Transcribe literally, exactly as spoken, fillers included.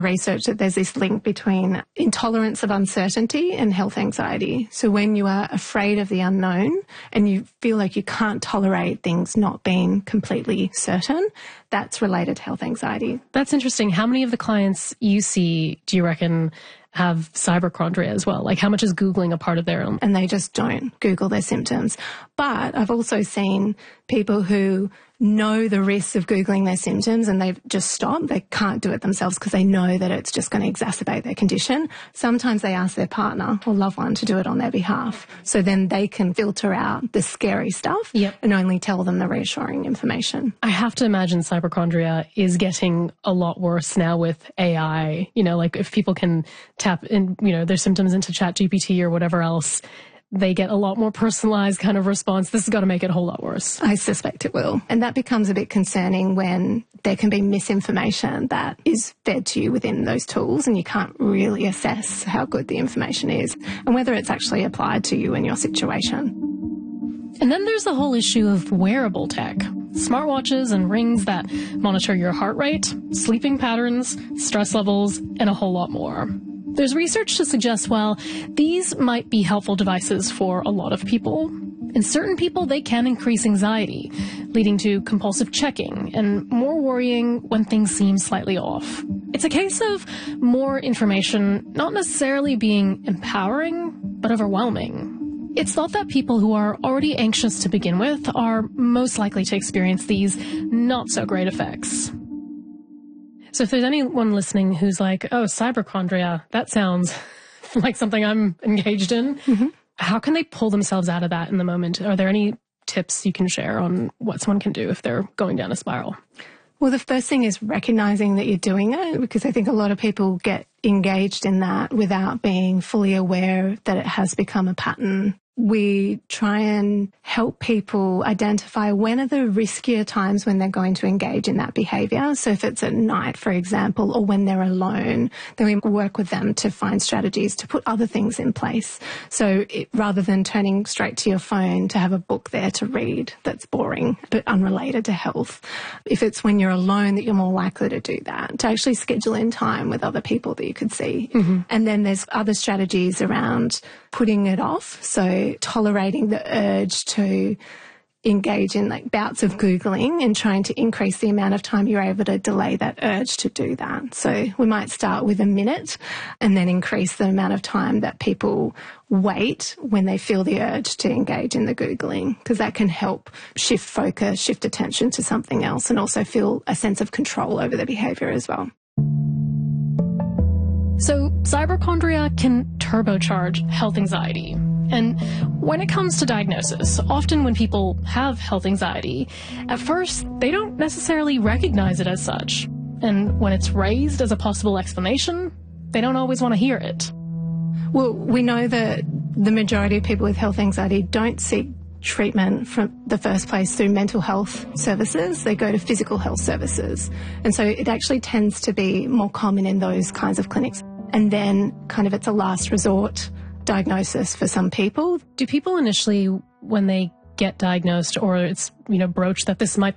research that there's this link between intolerance of uncertainty and health anxiety. So when you are afraid of the unknown and you feel like you can't tolerate things not being completely certain, that's related to health anxiety. That's interesting. How many of the clients you see do you reckon have cyberchondria as well? Like how much is Googling a part of their own? And they just don't Google their symptoms. But I've also seen people who know the risks of Googling their symptoms and they've just stopped. They can't do it themselves because they know that it's just going to exacerbate their condition. Sometimes they ask their partner or loved one to do it on their behalf. So then they can filter out the scary stuff yep. and only tell them the reassuring information. I have to imagine cyberchondria is getting a lot worse now with A I. You know, like if people can tap in, you know, their symptoms into ChatGPT or whatever else, they get a lot more personalized kind of response. This has got to make it a whole lot worse. I suspect it will. And that becomes a bit concerning when there can be misinformation that is fed to you within those tools and you can't really assess how good the information is and whether it's actually applied to you and your situation. And then there's the whole issue of wearable tech. Smartwatches and rings that monitor your heart rate, sleeping patterns, stress levels, and a whole lot more. There's research to suggest while these might be helpful devices for a lot of people, in certain people they can increase anxiety, leading to compulsive checking and more worrying when things seem slightly off. It's a case of more information not necessarily being empowering, but overwhelming. It's thought that people who are already anxious to begin with are most likely to experience these not so great effects. So if there's anyone listening who's like, oh, cyberchondria, that sounds like something I'm engaged in, mm-hmm. how can they pull themselves out of that in the moment? Are there any tips you can share on what someone can do if they're going down a spiral? Well, the first thing is recognizing that you're doing it, because I think a lot of people get engaged in that without being fully aware that it has become a pattern. We try and help people identify when are the riskier times when they're going to engage in that behaviour. So if it's at night, for example, or when they're alone, then we work with them to find strategies to put other things in place. So it, rather than turning straight to your phone to have a book there to read that's boring but unrelated to health, if it's when you're alone that you're more likely to do that, to actually schedule in time with other people that you could see. Mm-hmm. And then there's other strategies around putting it off. So tolerating the urge to engage in like bouts of Googling and trying to increase the amount of time you're able to delay that urge to do that. So we might start with a minute and then increase the amount of time that people wait when they feel the urge to engage in the Googling, because that can help shift focus, shift attention to something else and also feel a sense of control over the behaviour as well. So cyberchondria can turbocharge health anxiety. And when it comes to diagnosis, often when people have health anxiety, at first they don't necessarily recognize it as such. And when it's raised as a possible explanation, they don't always want to hear it. Well, we know that the majority of people with health anxiety don't seek treatment from the first place through mental health services. They go to physical health services. And so it actually tends to be more common in those kinds of clinics. And then kind of it's a last resort diagnosis for some people. Do people initially, when they get diagnosed or it's, you know, broached that this might